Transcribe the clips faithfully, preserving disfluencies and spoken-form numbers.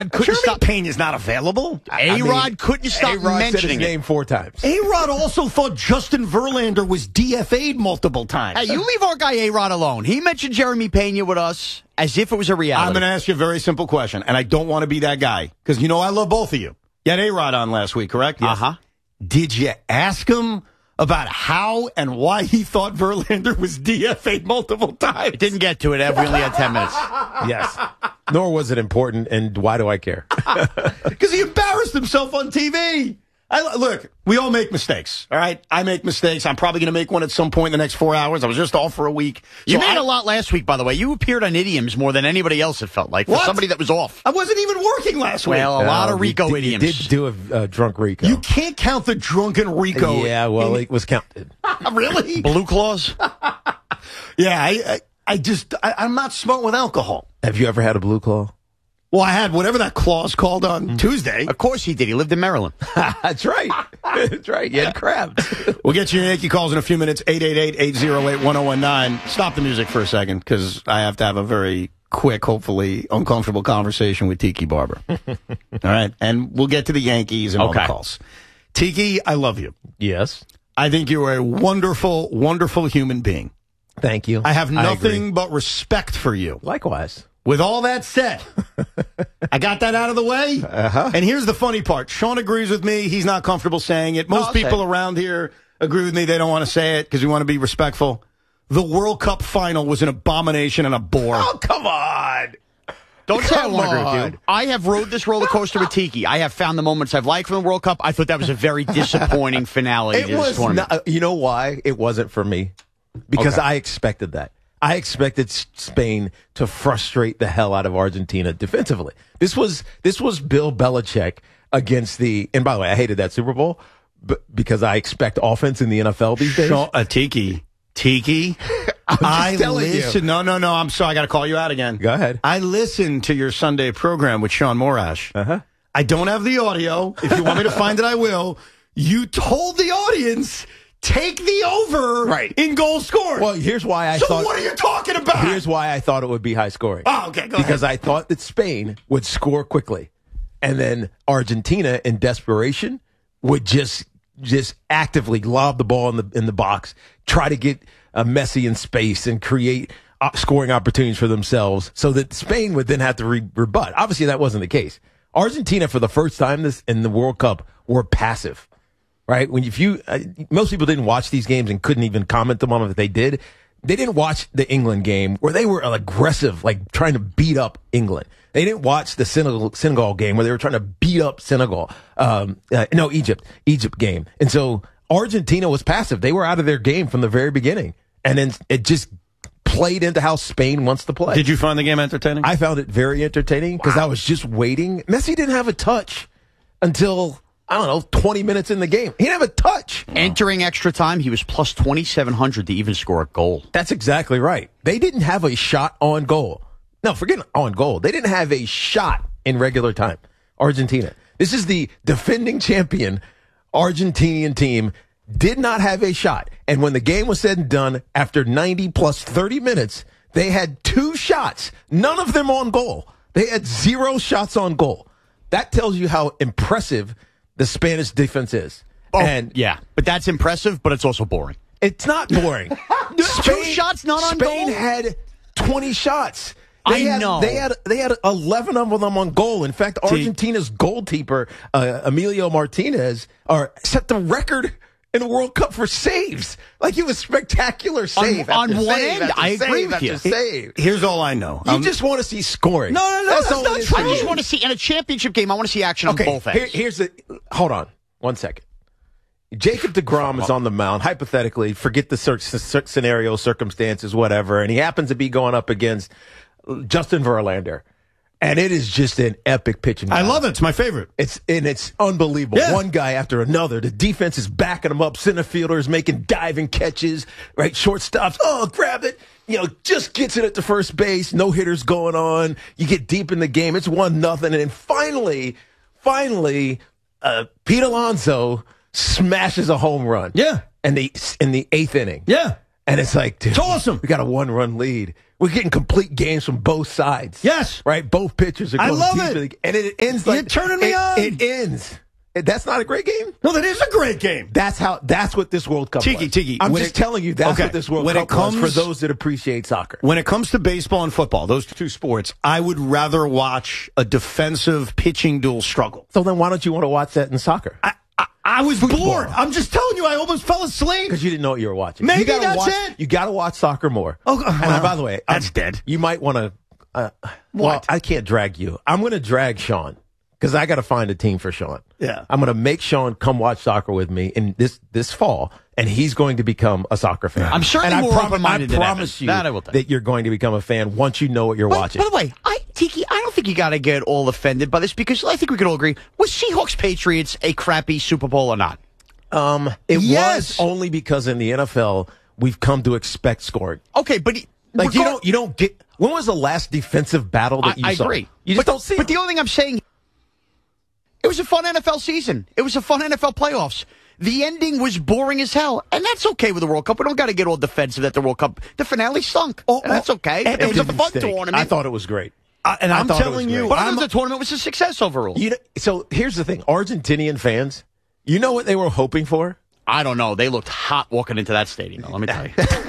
Jeremy stop. Pena's not available. A-Rod I mean, couldn't stop A-Rod mentioning said his it. name four times. A-Rod also thought Justin Verlander was D F A'd multiple times. Hey, you leave our guy A-Rod alone. He mentioned Jeremy Pena with us as if it was a reality. I'm going to ask you a very simple question, and I don't want to be that guy, because you know I love both of you. You had A-Rod on last week, correct? Yes. Uh-huh. Did you ask him about how and why he thought Verlander was D F A'd multiple times? Didn't get to it, Ev. We only had ten minutes. Yes. Nor was it important, and why do I care? Because he embarrassed himself on T V. I, look, we all make mistakes, all right? I make mistakes. I'm probably going to make one at some point in the next four hours. I was just off for a week. You so made I, a lot last week, by the way. You appeared on idioms more than anybody else, it felt like, for What? somebody that was off. I wasn't even working last week. Well, a lot Uh, of Rico you did, idioms. You did do a uh, drunk Rico. You can't count the drunken Rico. Yeah, well, in, it was counted. really? Blue Claws? Yeah, I, I, I just, I, I'm not smart with alcohol. Have you ever had a Blue Claw? Well, I had whatever that clause called on Tuesday. Of course he did. He lived in Maryland. That's right. That's right. You had crabs. We'll get you your Yankee calls in a few minutes. eight eight eight, eight oh eight, one oh one nine. Stop the music for a second, because I have to have a very quick, hopefully uncomfortable conversation with Tiki Barber. All right? And we'll get to the Yankees and all Okay. the calls. Tiki, I love you. Yes. I think you're a wonderful, wonderful human being. Thank you. I have I nothing agree. but respect for you. Likewise. With all that said, I got that out of the way. Uh-huh. And here's the funny part. Sean agrees with me. He's not comfortable saying it. Most I'll say people it. around here agree with me. They don't want to say it because we want to be respectful. The World Cup final was an abomination and a bore. Oh, come on. Don't say I Come won't agree with on. you. I have rode this roller coaster with Tiki. I have found the moments I've liked from the World Cup. I thought that was a very disappointing finale It to this was tournament. not, you know why it wasn't for me? Because Okay. I expected that. I expected S- Spain to frustrate the hell out of Argentina defensively. This was this was Bill Belichick against the. And by the way, I hated that Super Bowl, but because I expect offense in the N F L these days. Sean, uh, Tiki. Tiki. I'm just I telling you. listen. No, no, no. I'm sorry. I got to call you out again. Go ahead. I listened to your Sunday program with Sean Morash. Uh huh. I don't have the audio. If you want me to find it, I will. You told the audience, take the over Right. in goal scored. Well, here's why I so thought. what are you talking about? Here's why I thought it would be high scoring. Oh, okay, go Because ahead. I thought that Spain would score quickly, and then Argentina, in desperation, would just just actively lob the ball in the in the box, try to get uh, Messi in space, and create uh, scoring opportunities for themselves, so that Spain would then have to re- rebut. Obviously, that wasn't the case. Argentina, for the first time this in the World Cup, were passive. Right? When if you uh, most people didn't watch these games and couldn't even comment them on them if they did. They didn't watch the England game where they were aggressive, like trying to beat up England. They didn't watch the Senegal, Senegal game where they were trying to beat up Senegal. Um, uh, no, Egypt, Egypt game. And so Argentina was passive. They were out of their game from the very beginning. And then it just played into how Spain wants to play. Did you find the game entertaining? I found it very entertaining because wow. I was just waiting. Messi didn't have a touch until, I don't know, twenty minutes in the game. He didn't have a touch. Entering extra time, he was plus twenty-seven hundred to even score a goal. That's exactly right. They didn't have a shot on goal. No, forget on goal. They didn't have a shot in regular time. Argentina. This is the defending champion Argentinian team. Did not have a shot. And when the game was said and done, after ninety plus thirty minutes, they had two shots. None of them on goal. They had zero shots on goal. That tells you how impressive the Spanish defense is. Oh, and yeah, but that's impressive, but it's also boring. It's not boring. Two shots not on Spain goal? had twenty shots. I They had, know. They had they had eleven of them on goal. In fact, Argentina's goalkeeper, uh, Emilio Martinez, or set the record in the World Cup for saves. Like, he was spectacular save On, on after one save end, after I save agree with after you. Save. Here's all I know. You Um, just want to see scoring. No, no, no, That's that's, all not it is true. for I just you. want to see, in a championship game, I want to see action Okay, on both here, ends. here's the. Hold on, one second. Jacob deGrom is on the mound. Hypothetically, forget the cir- cir- scenario, circumstances, whatever, and he happens to be going up against Justin Verlander, and it is just an epic pitching. I battle. love it. It's my favorite. It's and it's unbelievable. Yeah. One guy after another. The defense is backing them up. Center fielders making diving catches. Right, shortstops. Oh, grab it. You know, just gets it at the first base. No hitters going on. You get deep in the game. It's one nothing, and then finally, finally, uh, Pete Alonso smashes a home run. Yeah. in the in the eighth inning. Yeah. And it's like, dude, It's awesome. We got a one-run lead. We're getting complete games from both sides. Yes. Right? Both pitchers are I going love deep it. in the- And it ends like... You're turning me it, on. It ends. That's not a great game? No, that is a great game. That's how. That's what this World Cup Tiki, was. Tiki, I'm when just it- telling you that's okay, what this World when Cup it comes- was for those that appreciate soccer. When it comes to baseball and football, those two sports, I would rather watch a defensive pitching duel struggle. So then why don't you want to watch that in soccer? I, I, I was bored. I'm just telling you, I almost fell asleep. Because you didn't know what you were watching. Maybe you gotta that's watch, it. You got to watch soccer more. Oh, and well, by the way, that's I'm- dead. You might want to. Uh, well, What? I can't drag you. I'm going to drag Sean because I got to find a team for Sean. Yeah. I'm going to make Sean come watch soccer with me in this this fall, and he's going to become a soccer fan. I'm certainly and I more prom- open-minded I than promise Evan. you That I will tell you. that you're going to become a fan once you know what you're By, watching. by the way, I Tiki, I don't think you got to get all offended by this because I think we could all agree: was Seahawks Patriots a crappy Super Bowl or not? Um, it Yes. was only because in the N F L we've come to expect scoring. Okay, but he- Like you regard- don't you don't get. When was the last defensive battle that I, you I saw? agree. You just but, don't see. But them. the only thing I'm saying, it was a fun N F L season. It was a fun N F L playoffs. The ending was boring as hell, and that's okay with the World Cup. We don't got to get all defensive at the World Cup. The finale stunk. Oh, and that's oh, okay. And It was a didn't fun stink. tournament. I thought it was great. Uh, and I I'm thought it telling was you, great. but I I'm, thought the tournament was a success overall. You know, so here's the thing: Argentinian fans, you know what they were hoping for? I don't know. They looked hot walking into that stadium. Let me tell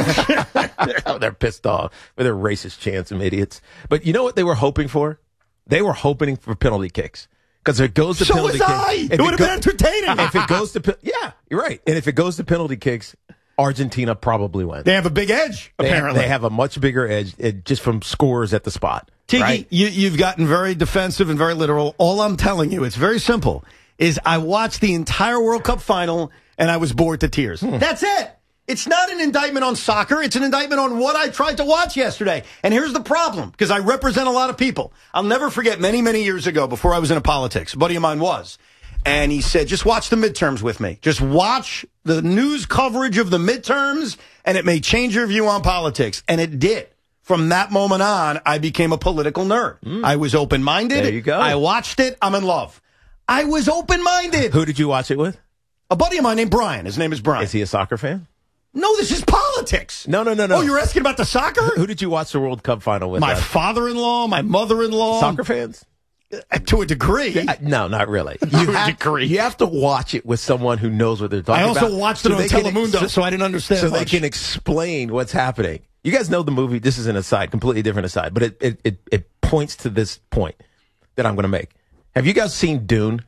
you. They're pissed off with their racist chants, some idiots. But you know what they were hoping for? They were hoping for penalty kicks. Because if it goes to So penalty was kicks, I. if It would've go- been entertaining. If it goes to, pe- yeah, you're right. And if it goes to penalty kicks, Argentina probably wins. they have a big edge, They have, apparently. they have a much bigger edge uh, just from scores at the spot. Tiki, right? you, you've gotten very defensive and very literal. All I'm telling you, it's very simple, is I watched the entire World Cup final and I was bored to tears. Hmm. That's it. It's not an indictment on soccer. It's an indictment on what I tried to watch yesterday. And here's the problem, because I represent a lot of people. I'll never forget many, many years ago, before I was into politics, a buddy of mine was. And he said, just watch the midterms with me. Just watch the news coverage of the midterms, and it may change your view on politics. And it did. From that moment on, I became a political nerd. I was open-minded. There you go. I watched it. I'm in love. I was open-minded. Who did you watch it with? A buddy of mine named Brian. His name is Brian. Is he a soccer fan? No, this is politics. No, no, no, no. Oh, you're asking about the soccer? Who did you watch the World Cup final with? My uh, father-in-law, my mother-in-law. soccer fans? To a degree. Uh, no, not really. You have, degree. you have to watch it with someone who knows what they're talking I also about. watched it on they can- Telemundo, so I didn't understand So they much. can explain what's happening. You guys know the movie. This is an aside, completely different aside, but it it it, it points to this point that I'm going to make. Have you guys seen Dune?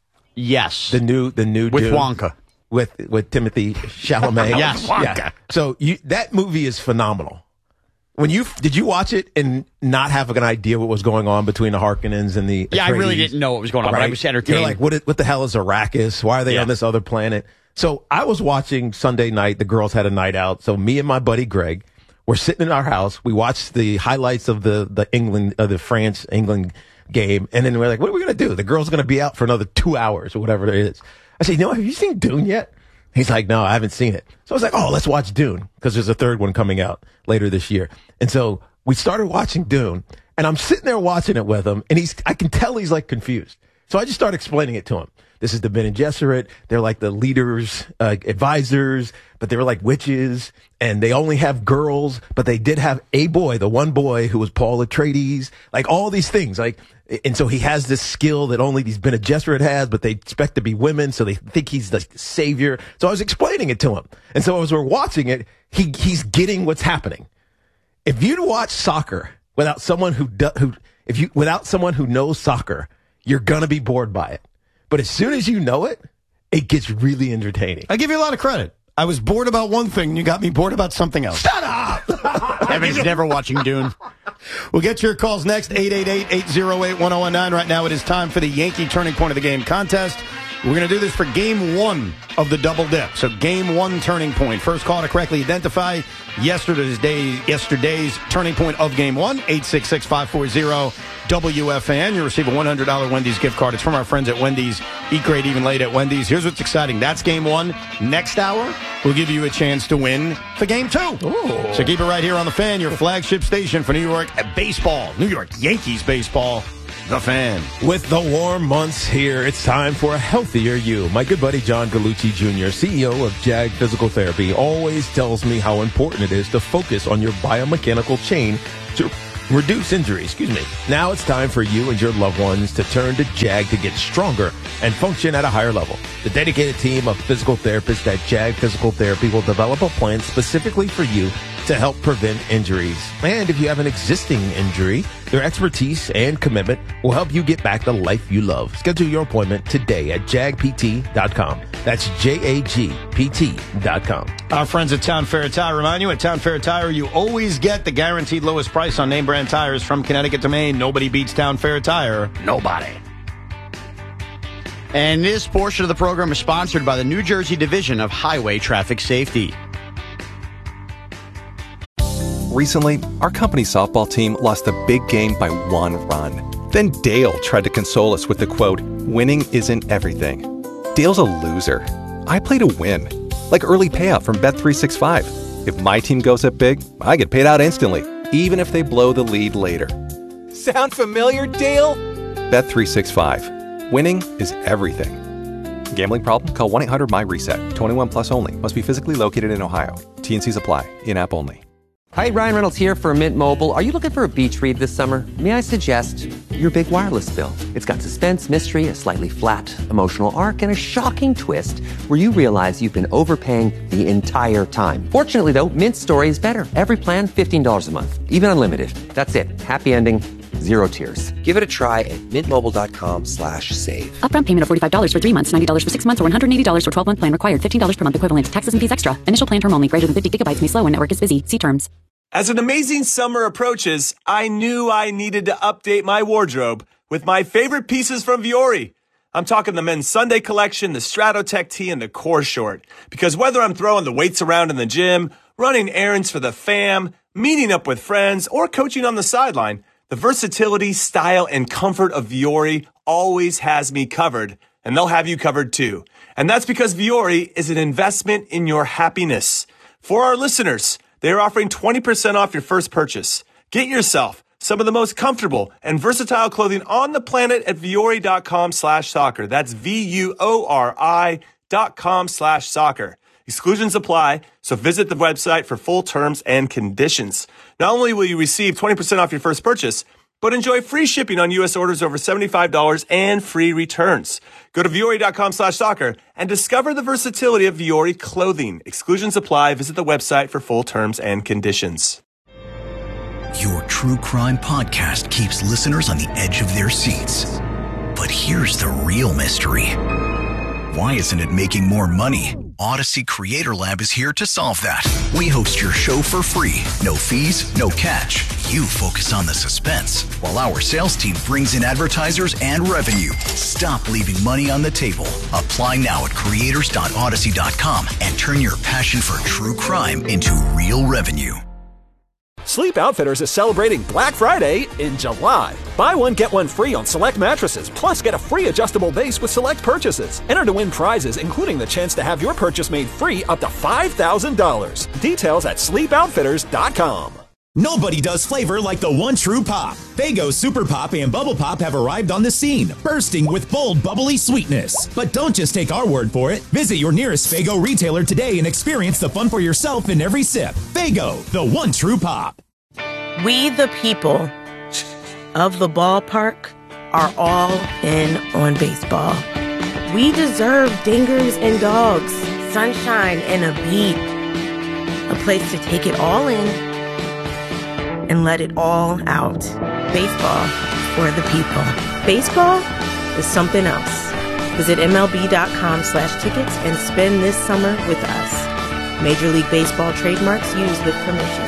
Yes. The new the new With Dune? Wonka. with with Timothy Chalamet. Yes. Yeah. So you that movie is phenomenal. When you did you watch it and not have an idea what was going on between the Harkonnens and the Yeah, I really Atreides? didn't know what was going on, but I was entertained. You're like, what? What the hell is Arrakis? Why are they Yeah. on this other planet? So I was watching Sunday night. The girls had a night out. So me and my buddy Greg were sitting in our house. We watched the highlights of the the England of the France England game, and then we're like, what are we gonna do? The girl's gonna be out for another two hours or whatever it is. I said, you know, have you seen Dune yet? He's like, no, I haven't seen it. So I was like, oh, let's watch Dune because there's a third one coming out later this year. And so we started watching Dune, and I'm sitting there watching it with him, and he's I can tell he's like confused. So I just started explaining it to him. This is the Bene Gesserit. They're like the leaders, uh, advisors, but they were like witches, and they only have girls, but they did have a boy, the one boy who was Paul Atreides, like all these things. Like, and so he has this skill that only these Bene Gesserit has, but they expect to be women, so they think he's the savior. So I was explaining it to him. And so as we're watching it, he he's getting what's happening. If you watch soccer without someone who do, who if you without someone who knows soccer, you're gonna be bored by it. But as soon as you know it, it gets really entertaining. I give you a lot of credit. I was bored about one thing, and you got me bored about something else. Shut up! Evan's never watching Dune. We'll get to your calls next, eight eight eight, eight oh eight, one oh one nine. Right now it is time for the Yankee Turning Point of the Game contest. We're going to do this for game one of the double dip. So game one turning point. First call to correctly identify yesterday's day, yesterday's turning point of game one, eight six six, five four zero, W F A N. You'll receive a one hundred dollars Wendy's gift card. It's from our friends at Wendy's. Eat great even late at Wendy's. Here's what's exciting. That's game one. Next hour, we'll give you a chance to win for game two. Ooh. So keep it right here on The Fan, your flagship station for New York baseball. New York Yankees baseball. The Fan. With the warm months here, it's time for a healthier you. My good buddy John Gallucci Junior, C E O of Jag Physical Therapy, always tells me how important it is to focus on your biomechanical chain to reduce injury. Excuse me. Now it's time for you and your loved ones to turn to Jag to get stronger and function at a higher level. The dedicated team of physical therapists at Jag Physical Therapy will develop a plan specifically for you to help prevent injuries. And if you have an existing injury, their expertise and commitment will help you get back the life you love. Schedule your appointment today at jag p t dot com. That's J A G P T dot com. Our friends at Town Fair Tire remind you, at Town Fair Tire, you always get the guaranteed lowest price on name brand tires from Connecticut to Maine. Nobody beats Town Fair Tire. Nobody. And this portion of the program is sponsored by the New Jersey Division of Highway Traffic Safety. Recently, our company softball team lost a big game by one run. Then Dale tried to console us with the quote, "Winning isn't everything." Dale's a loser. I play to win. Like early payout from Bet three sixty-five. If my team goes up big, I get paid out instantly, even if they blow the lead later. Sound familiar, Dale? Bet three sixty-five. Winning is everything. Gambling problem? Call one eight hundred M Y reset. twenty-one plus only. Must be physically located in Ohio. T and Cs apply. In-app only. Hi, Ryan Reynolds here for Mint Mobile. Are you looking for a beach read this summer? May I suggest your big wireless bill? It's got suspense, mystery, a slightly flat, emotional arc, and a shocking twist where you realize you've been overpaying the entire time. Fortunately, though, Mint's story is better. Every plan, fifteen dollars a month. Even unlimited. That's it. Happy ending. Zero tears. Give it a try at mintmobile.com slash save. Upfront payment of forty-five dollars for three months, ninety dollars for six months, or one hundred eighty dollars for twelve-month plan required. fifteen dollars per month equivalent. Taxes and fees extra. Initial plan term only. Greater than fifty gigabytes may slow when network is busy. See terms. As an amazing summer approaches, I knew I needed to update my wardrobe with my favorite pieces from Vuori. I'm talking the men's Sunday collection, the Stratotech tee, and the core short. Because whether I'm throwing the weights around in the gym, running errands for the fam, meeting up with friends, or coaching on the sideline, the versatility, style, and comfort of Vuori always has me covered, and they'll have you covered too. And that's because Vuori is an investment in your happiness. For our listeners, they are offering twenty percent off your first purchase. Get yourself some of the most comfortable and versatile clothing on the planet at Vuori.com slash soccer. That's V-U-O-R-I dot com slash soccer. Exclusions apply, so visit the website for full terms and conditions. Not only will you receive twenty percent off your first purchase, but enjoy free shipping on U S orders over seventy-five dollars and free returns. Go to Vuori.com slash soccer and discover the versatility of Vuori clothing. Exclusions apply. Visit the website for full terms and conditions. Your true crime podcast keeps listeners on the edge of their seats. But here's the real mystery. Why isn't it making more money? Odyssey Creator Lab is here to solve that. We host your show for free. No fees, no catch. You focus on the suspense, while our sales team brings in advertisers and revenue. Stop leaving money on the table. Apply now at creators dot odyssey dot com and turn your passion for true crime into real revenue. Sleep Outfitters is celebrating Black Friday in July. Buy one, get one free on select mattresses, plus get a free adjustable base with select purchases. Enter to win prizes, including the chance to have your purchase made free up to five thousand dollars. Details at sleep outfitters dot com. Nobody does flavor like the one true pop. Faygo Super Pop and Bubble Pop have arrived on the scene, bursting with bold, bubbly sweetness. But don't just take our word for it. Visit your nearest Faygo retailer today and experience the fun for yourself in every sip. Faygo, the one true pop. We, the people of the ballpark, are all in on baseball. We deserve dingers and dogs, sunshine and a beat, a place to take it all in and let it all out. Baseball for the people. Baseball is something else. Visit M L B dot com slash tickets and spend this summer with us. Major League Baseball trademarks used with permission.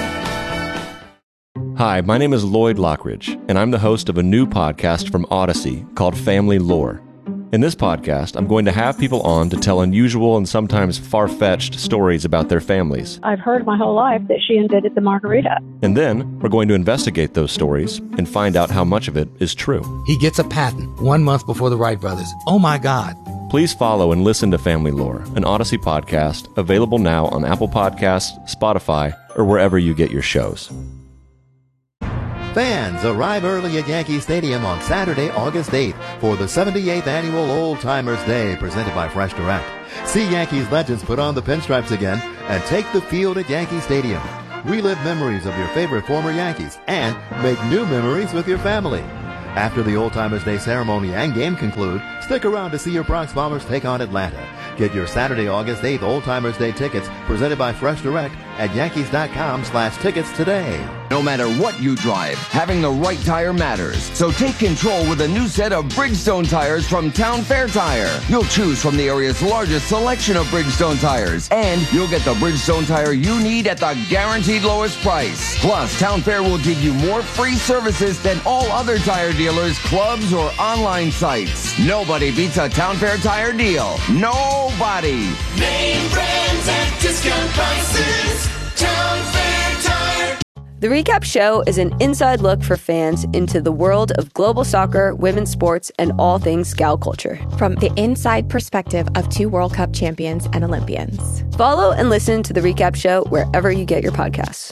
Hi, my name is Lloyd Lockridge, and I'm the host of a new podcast from Odyssey called Family Lore. In this podcast, I'm going to have people on to tell unusual and sometimes far-fetched stories about their families. I've heard my whole life that she invented the margarita. And then we're going to investigate those stories and find out how much of it is true. He gets a patent one month before the Wright brothers. Oh my God. Please follow and listen to Family Lore, an Odyssey podcast, available now on Apple Podcasts, Spotify, or wherever you get your shows. Fans, arrive early at Yankee Stadium on Saturday, August eighth for the seventy-eighth Annual Old Timers Day presented by Fresh Direct. See Yankees legends put on the pinstripes again and take the field at Yankee Stadium. Relive memories of your favorite former Yankees and make new memories with your family. After the Old Timers Day ceremony and game conclude, stick around to see your Bronx Bombers take on Atlanta. Get your Saturday, August eighth Old Timers Day tickets presented by Fresh Direct at Yankees.com slash tickets today. No matter what you drive, having the right tire matters. So take control with a new set of Bridgestone tires from Town Fair Tire. You'll choose from the area's largest selection of Bridgestone tires, and you'll get the Bridgestone tire you need at the guaranteed lowest price. Plus, Town Fair will give you more free services than all other tire dealers, clubs, or online sites. Nobody beats a Town Fair tire deal. Nobody. Name brands at discount prices. Town Fair Tire. The Recap Show is an inside look for fans into the world of global soccer, women's sports, and all things Scout culture. From the inside perspective of two World Cup champions and Olympians. Follow and listen to The Recap Show wherever you get your podcasts.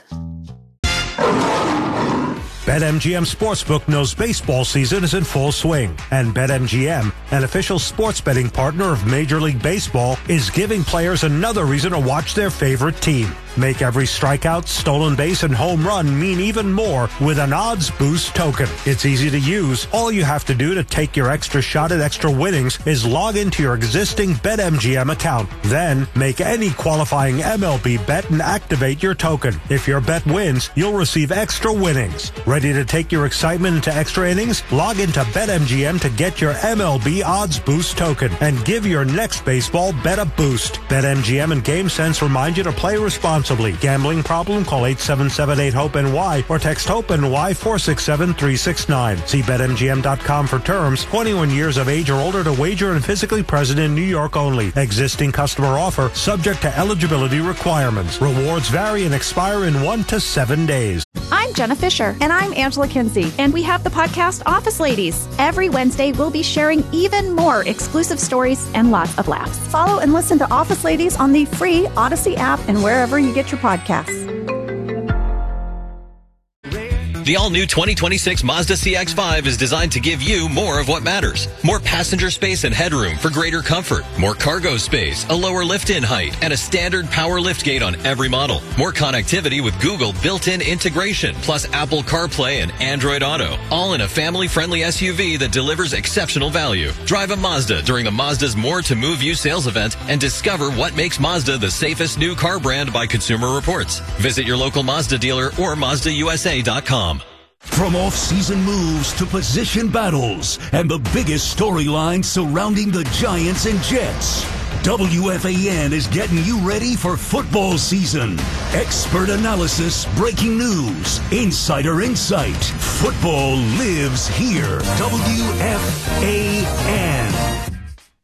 BetMGM Sportsbook knows baseball season is in full swing, and BetMGM, an official sports betting partner of Major League Baseball, is giving players another reason to watch their favorite team. Make every strikeout, stolen base, and home run mean even more with an Odds Boost token. It's easy to use. All you have to do to take your extra shot at extra winnings is log into your existing BetMGM account. Then, make any qualifying M L B bet and activate your token. If your bet wins, you'll receive extra winnings. Ready to take your excitement into extra innings? Log into BetMGM to get your M L B Odds Boost token and give your next baseball bet a boost. BetMGM and GameSense remind you to play responsibly. Gambling problem? Call eight seven seven eight hope N Y or text HOPE-NY four six seven three six nine. See Bet M G M dot com for terms. twenty-one years of age or older to wager and physically present in New York only. Existing customer offer subject to eligibility requirements. Rewards vary and expire in one to seven days. I'm Jenna Fisher. And I'm Angela Kinsey. And we have the podcast Office Ladies. Every Wednesday, we'll be sharing even more exclusive stories and lots of laughs. Follow and listen to Office Ladies on the free Odyssey app and wherever you get your podcasts. The all-new twenty twenty-six Mazda C X five is designed to give you more of what matters. More passenger space and headroom for greater comfort. More cargo space, a lower lift-in height, and a standard power liftgate on every model. More connectivity with Google built-in integration, plus Apple CarPlay and Android Auto. All in a family-friendly S U V that delivers exceptional value. Drive a Mazda during the Mazda's More to Move You sales event and discover what makes Mazda the safest new car brand by Consumer Reports. Visit your local Mazda dealer or Mazda U S A dot com. From off-season moves to position battles and the biggest storylines surrounding the Giants and Jets, W F A N is getting you ready for football season. Expert analysis, breaking news, insider insight. Football lives here. W F A N.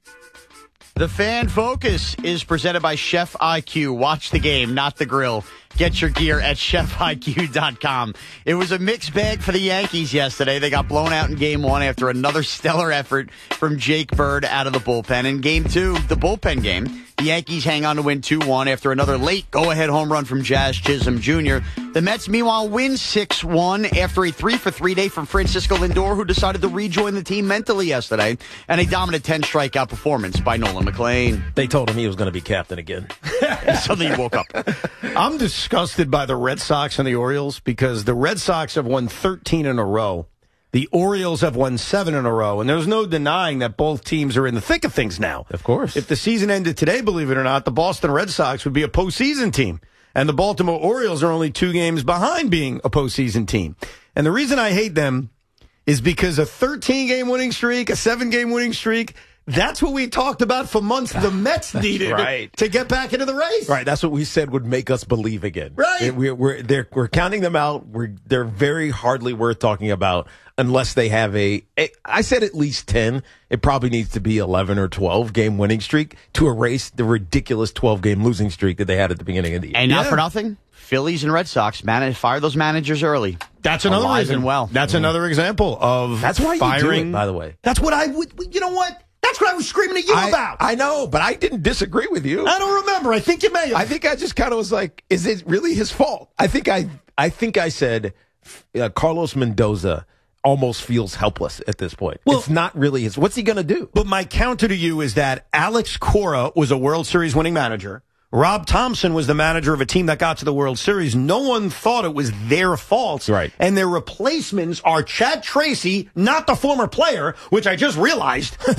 The Fan Focus is presented by Chef I Q. Watch the game, not the grill. Get your gear at chef I Q dot com. It was a mixed bag for the Yankees yesterday. They got blown out in game one after another stellar effort from Jake Bird out of the bullpen. In game two, the bullpen game, the Yankees hang on to win two one after another late go-ahead home run from Jazz Chisholm Junior The Mets, meanwhile, win six one after a three for three day from Francisco Lindor, who decided to rejoin the team mentally yesterday, and a dominant ten strikeout performance by Nolan McLean. They told him he was going to be captain again. Suddenly he woke up. I'm disgusted by the Red Sox and the Orioles because the Red Sox have won thirteen in a row. The Orioles have won seven in a row, and there's no denying that both teams are in the thick of things now. Of course. If the season ended today, believe it or not, the Boston Red Sox would be a postseason team, and the Baltimore Orioles are only two games behind being a postseason team. And the reason I hate them is because a thirteen-game winning streak, a seven-game winning streak, that's what we talked about for months. The Mets needed right. to get back into the race. Right. That's what we said would make us believe again. Right. We're, we're, they're, we're counting them out. We're, they're very hardly worth talking about unless they have a, a, I said at least ten. It probably needs to be eleven or twelve game winning streak to erase the ridiculous twelve game losing streak that they had at the beginning of the year. And not Yeah. for nothing, Phillies and Red Sox managed fire those managers early. That's another Alive reason. and well. That's another example of That's why firing. you do it, by the way. That's what I would, you know what? That's what I was screaming at you I, about. I know, but I didn't disagree with you. I don't remember. I think you may have. I think I just kind of was like, is it really his fault? I think I, I think I said uh, Carlos Mendoza almost feels helpless at this point. Well, it's not really his. What's he going to do? But my counter to you is that Alex Cora was a World Series winning manager. Rob Thompson was the manager of a team that got to the World Series. No one thought it was their fault. Right. And their replacements are Chad Tracy, not the former player, which I just realized.